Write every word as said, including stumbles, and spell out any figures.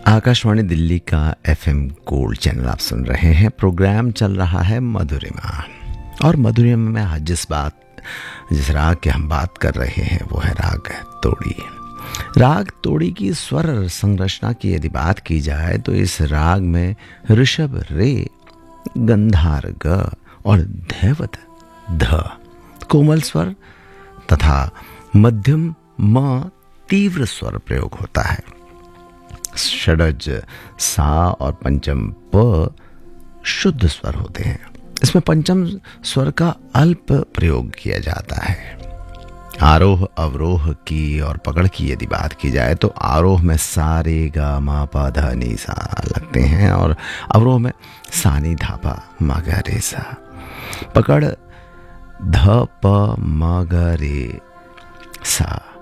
आकाशवाणी दिल्ली का FM gold channel आप सुन रहे हैं। प्रोग्राम चल रहा है मधुरिमा, और मधुरिमा में आज जिस बात जिस राग की हम बात कर रहे हैं वो है राग तोड़ी। राग तोड़ी की स्वर संरचना की यदि बात की जाए तो इस राग में ऋषभ रे, गंधार ग और धैवत ध कोमल स्वर तथा मध्यम म तीव्र स्वर प्रयोग होता है। षडज सा और पंचम प शुद्ध स्वर होते हैं। इसमें पंचम स्वर का अल्प प्रयोग किया जाता है। आरोह अवरोह की और पकड़ की यदि बात की जाए तो आरोह में सा रे गा मा पा धा नी सा लगते हैं और अवरोह में सा नी धा पा मा गा रे सा। पकड़ ध प म ग रे सा